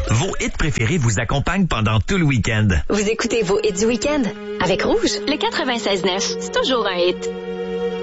Vos hits préférés vous accompagnent pendant tout le week-end. Vous écoutez vos hits du week-end avec Rouge. Le 96.9, c'est toujours un hit.